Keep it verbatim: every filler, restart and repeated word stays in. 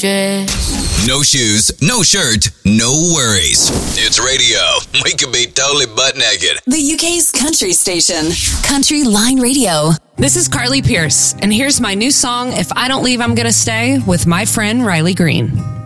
dress. No shoes, no shirt, no worries. It's radio. We could be totally butt naked. The U K's country station, Country Line Radio. This is Carly Pierce, and here's my new song, If I Don't Leave, I'm Gonna Stay, with my friend Riley Green.